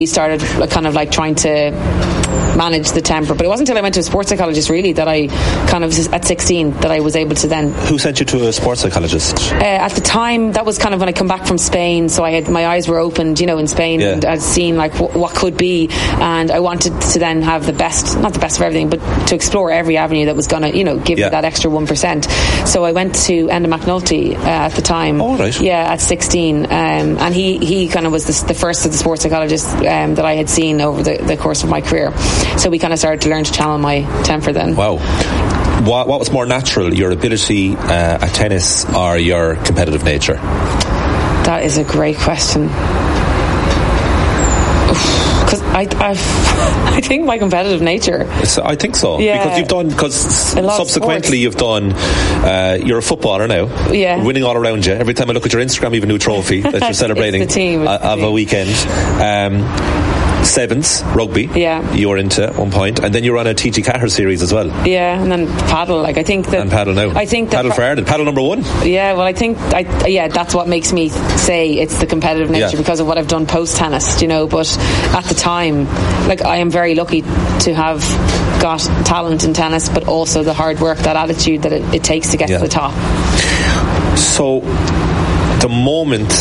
started kind of like trying to manage the temper. But it wasn't until I went to a sports psychologist really that I kind of, at 16, that I was able to then... Who sent you to a sports psychologist? At the time, that was kind of when I come back from Spain, so I had, my eyes were opened, you know, in Spain, and I'd seen like what could be, and I wanted to then have the best, not the best of everything, but to explore every avenue that was going to, you know, give me that extra 1%. So I went to Enda McNulty at the time. Oh, right. Yeah, at 16, and he kind of was the first of the sports psychologists that I had seen over the course of my career. So we kind of started to learn to channel my temper then. Wow. What was more natural, your ability at tennis or your competitive nature? That is a great question. Because I think my competitive nature. I think so. Yeah. Because subsequently you've done, you're a footballer now. Yeah. Winning all around you. Every time I look at your Instagram, you have a new trophy that you're celebrating it's the team, of a weekend. Sevens, rugby. Yeah. You were into at one point, and then you were on a TG Catter series as well. Yeah, and then paddle. Like I think that. And paddle now. I think that paddle for Ireland. Paddle number 1. Yeah, well, I think that's what makes me say it's the competitive nature because of what I've done post tennis, you know. But at the time, like I am very lucky to have got talent in tennis, but also the hard work, that attitude that it takes to get to the top. So, the moment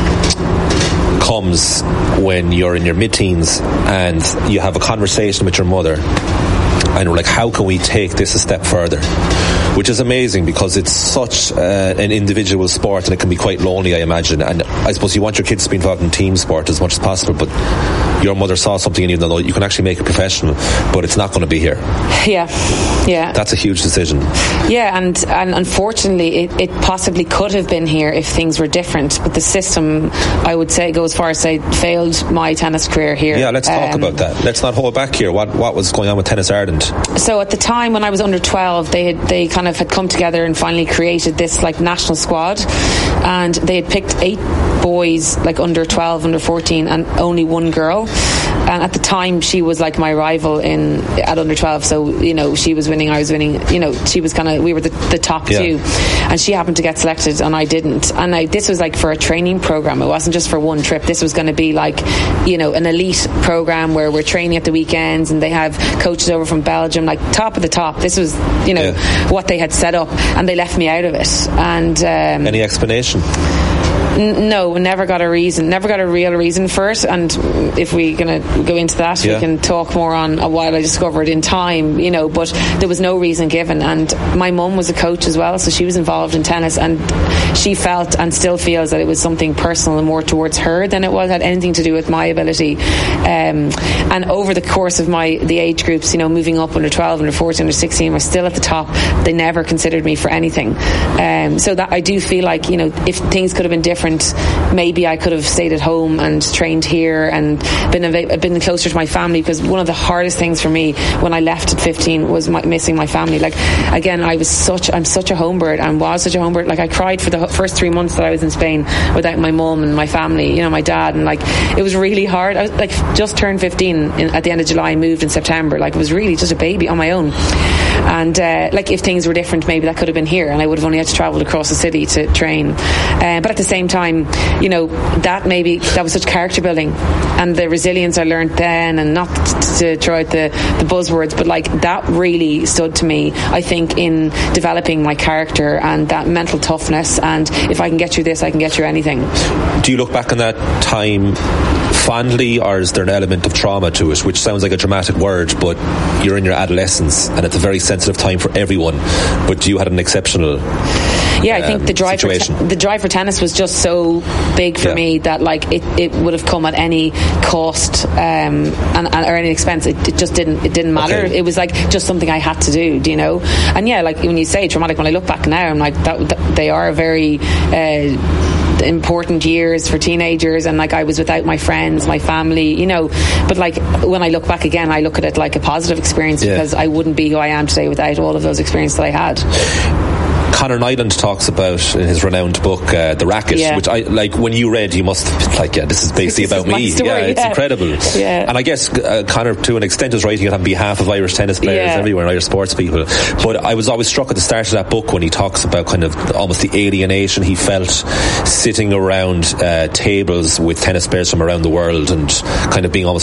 comes when you're in your mid-teens and you have a conversation with your mother and you're like, how can we take this a step further? Which is amazing because it's such an individual sport and it can be quite lonely, I imagine. And I suppose you want your kids to be involved in team sport as much as possible, but your mother saw something in you that you can actually make it professional, but it's not going to be here. Yeah. That's a huge decision. Yeah, and unfortunately it possibly could have been here if things were different, but the system, I would say, go as far as say failed my tennis career here. Yeah, let's talk about that. Let's not hold back here. What was going on with Tennis Ireland? So at the time when I was under 12, they kind of had come together and finally created this like national squad, and they had picked 8 boys like under 12, under 14, and only 1 girl. And at the time she was like my rival at under 12, so you know, she was winning, I was winning, you know, she was kind of, we were the top 2, and she happened to get selected and I didn't. And this was like for a training program, it wasn't just for one trip. This was going to be like, you know, an elite program where we're training at the weekends and they have coaches over from Belgium, like top of the top. This was, you know, what they had set up, and they left me out of it. And any explanation? No, never got a real reason for it. And if we're going to go into that, we can talk more on what I discovered in time, you know, but there was no reason given. And my mum was a coach as well, so she was involved in tennis, and she felt and still feels that it was something personal and more towards her than it had anything to do with my ability. And over the course of the age groups, you know, moving up under 12, under 14, under 16, we're still at the top. They never considered me for anything. So that I do feel like, you know, if things could have been different, maybe I could have stayed at home and trained here and been closer to my family, because one of the hardest things for me when I left at 15 was missing my family. Like, again, I'm such a home bird, and was such a home bird. Like, I cried for the first 3 months that I was in Spain without my mum and my family, you know, my dad, and like, it was really hard. I was like, just turned 15 at the end of July, moved in September. Like, it was really just a baby on my own. And like, if things were different, maybe that could have been here, and I would have only had to travel across the city to train. But at the same time, you know, that was such character building, and the resilience I learned then, and not to throw out the buzzwords, but like, that really stood to me, I think, in developing my character and that mental toughness. And if I can get through this, I can get through anything. Do you look back on that time fondly, or is there an element of trauma to it, which sounds like a dramatic word, but you're in your adolescence and it's a very sensitive time for everyone, but you had an exceptional I think the drive for tennis was just so big for me that like it would have come at any cost or any expense. It just didn't matter. Okay. It was like just something I had to do, you know. And like when you say traumatic, when I look back now, I'm like, that they are very important years for teenagers, and like, I was without my friends, my family, you know. But like, when I look back again, I look at it like a positive experience, because I wouldn't be who I am today without all of those experiences that I had. Conor Nyland talks about in his renowned book The Racket, which I like. When you read, you must like, this is basically about me. Story, it's incredible. And I guess Conor, to an extent, is writing it on behalf of Irish tennis players everywhere and Irish sports people. But I was always struck at the start of that book when he talks about kind of almost the alienation he felt sitting around tables with tennis players from around the world and kind of being almost